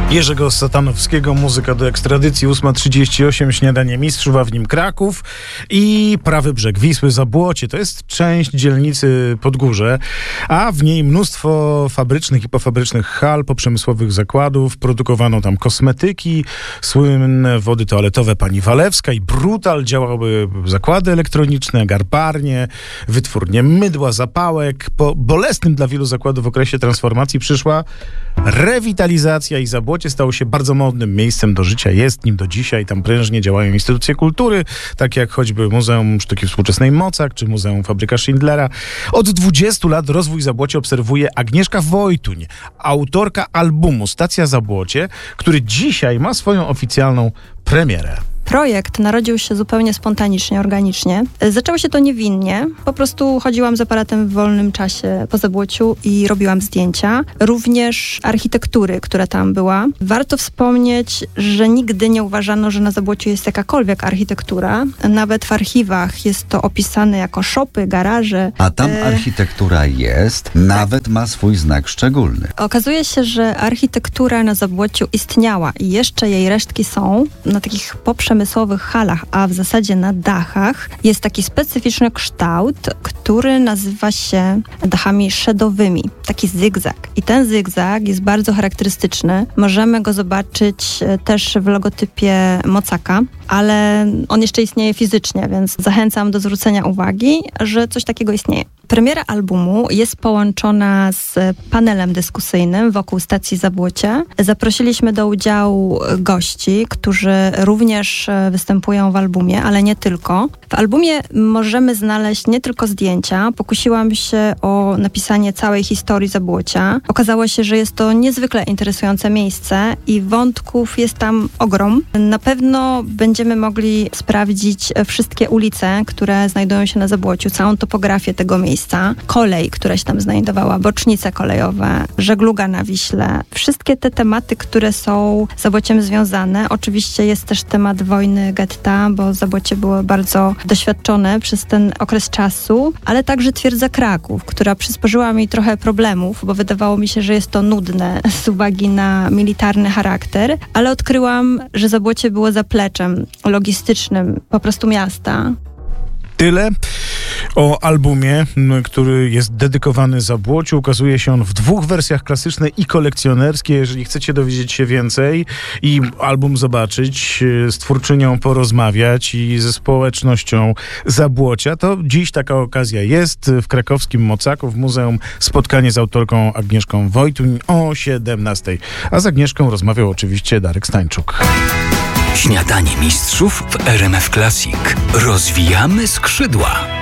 Jerzego Satanowskiego, muzyka do ekstradycji, 8:38, śniadanie mistrzów, a w nim Kraków i prawy brzeg Wisły, Zabłocie. To jest część dzielnicy Podgórze, a w niej mnóstwo fabrycznych i pofabrycznych hal, poprzemysłowych zakładów. Produkowano tam kosmetyki, słynne wody toaletowe pani Walewska i Brutal. Działały zakłady elektroniczne, garbarnie, wytwórnie mydła, zapałek. Po bolesnym dla wielu zakładów okresie transformacji przyszła rewitalizacja i Zabłocie stało się bardzo modnym miejscem do życia. Jest nim do dzisiaj. Tam prężnie działają instytucje kultury, takie jak choćby Muzeum Sztuki Współczesnej Mocak czy Muzeum Fabryka Schindlera. Od 20 lat rozwój Zabłocia obserwuje Agnieszka Wojtuń, autorka albumu Stacja Zabłocie, który dzisiaj ma swoją oficjalną premierę. Projekt narodził się zupełnie spontanicznie, organicznie. Zaczęło się to niewinnie. Po prostu chodziłam z aparatem w wolnym czasie po Zabłociu i robiłam zdjęcia. Również architektury, która tam była. Warto wspomnieć, że nigdy nie uważano, że na Zabłociu jest jakakolwiek architektura. Nawet w archiwach jest to opisane jako szopy, garaże. A tam architektura jest, nawet ma swój znak szczególny. Okazuje się, że architektura na Zabłociu istniała i jeszcze jej resztki są na takich poprzemysłowych halach, a w zasadzie na dachach jest taki specyficzny kształt, który nazywa się dachami szedowymi. Taki zygzak. I ten zygzak jest bardzo charakterystyczny. Możemy go zobaczyć też w logotypie Mocaka, ale on jeszcze istnieje fizycznie, więc zachęcam do zwrócenia uwagi, że coś takiego istnieje. Premiera albumu jest połączona z panelem dyskusyjnym wokół stacji Zabłocie. Zaprosiliśmy do udziału gości, którzy również występują w albumie, ale nie tylko. W albumie możemy znaleźć nie tylko zdjęcia. Pokusiłam się o napisanie całej historii Zabłocia. Okazało się, że jest to niezwykle interesujące miejsce i wątków jest tam ogrom. Na pewno będziemy mogli sprawdzić wszystkie ulice, które znajdują się na Zabłociu, całą topografię tego miejsca. Kolej, która się tam znajdowała, bocznice kolejowe, żegluga na Wiśle. Wszystkie te tematy, które są z Zabłociem związane. Oczywiście jest też temat wojny getta, bo Zabłocie było bardzo doświadczone przez ten okres czasu, ale także twierdza Kraków, która przysporzyła mi trochę problemów, bo wydawało mi się, że jest to nudne z uwagi na militarny charakter, ale odkryłam, że Zabłocie było zapleczem logistycznym po prostu miasta. Tyle o albumie, który jest dedykowany Zabłociu. Ukazuje się on w 2 wersjach, klasycznej i kolekcjonerskiej. Jeżeli chcecie dowiedzieć się więcej i album zobaczyć, z twórczynią porozmawiać i ze społecznością Zabłocia, to dziś taka okazja jest w krakowskim Mocaku, w muzeum, spotkanie z autorką Agnieszką Wojtuń o 17:00. A z Agnieszką rozmawiał oczywiście Darek Stańczuk. Śniadanie mistrzów w RMF Classic. Rozwijamy skrzydła.